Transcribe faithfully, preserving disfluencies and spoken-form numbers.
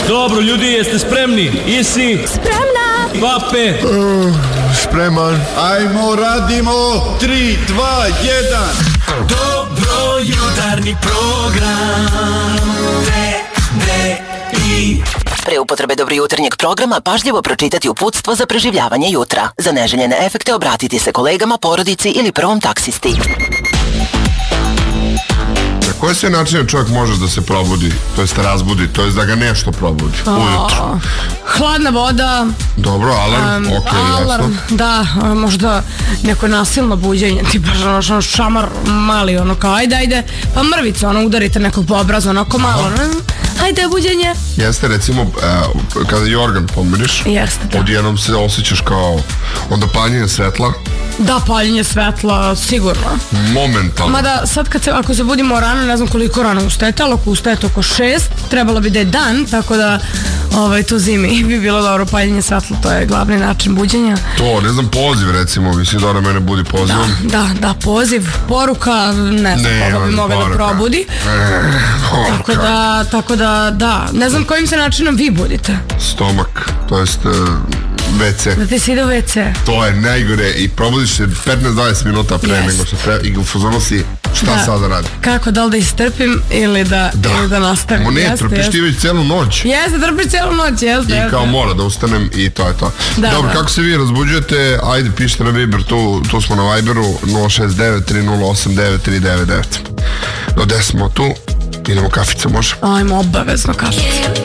Dobro, ljudi, jeste spremni? Isi? Spremna! Vape? Uh, spreman. Ajmo, radimo! Tri, dva, jedan! Dobro jutarnji program T V I. Pre upotrebe dobro jutarnjeg programa pažljivo pročitati uputstvo za preživljavanje jutra. Za neželjene efekte obratiti se kolegama, porodici ili prvom taksisti. Na koje sve načine čovjek može da se probudi, to jest razbudi, to jest da ga nešto probudi ujutro? Hladna voda. Dobro, alarm, um, ok, alarm, jasno. Da, možda neko nasilno buđenje, tipa ono šamar mali, ono kao ajde, ajde, pa mrvice, ono udarite nekog po obrazu, onako malo, ajde buđenje. Jeste, recimo, uh, kada jorgan pomiriš, jeste, da. Odjednom se osjećaš kao onda paljenje svetla. Da, paljenje svetla, sigurno. Momentalno. Mada sad kad se, ako se budimo rano, ne znam koliko rano ustajete, ali ako ustajete oko šest, trebalo bi da je dan, tako da ovaj, tu zimi bi bilo dobro paljenje svetla, to je glavni način buđenja. To, ne znam, poziv recimo, misli da ona mene budi pozivom. Da, da, da, poziv, poruka, ne znam ne, koga bi mogla da probudi. E, tako da, tako da, da, ne znam kojim se načinom vi budite. Stomak, to jest... Uh, ve ce. Da ti si ide u ve ce. To je najgore i probudiš se petnaest do dvadeset minuta pre yes. nego što pre, i u fazonu si šta da. Sada radi. Kako, da li da istrpim ili da, da. Ili da nastavim. Mo ne, jeste, trpiš jeste. Ti već celu noć. Jeste, trpiš celu noć, jeste. I jeste. kao mora da ustanem i to je to. Da, dobro, da. Kako se vi razbuđujete, ajde pišite na Viber, tu, tu smo na Viberu nula šest devet tri nula osam devet tri devet devet. Do deset smo tu, idemo kafice, može? Ajmo, obavezno kafice.